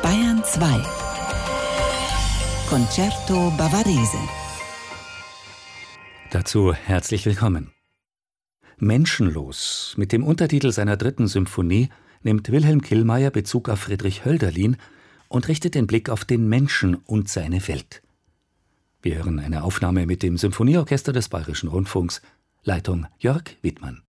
Bayern 2 Concerto Bavarese. Dazu herzlich willkommen. Menschenlos, mit dem Untertitel seiner 3. Symphonie, nimmt Wilhelm Killmeier Bezug auf Friedrich Hölderlin und richtet den Blick auf den Menschen und seine Welt. Wir hören eine Aufnahme mit dem Symphonieorchester des Bayerischen Rundfunks, Leitung Jörg Wittmann.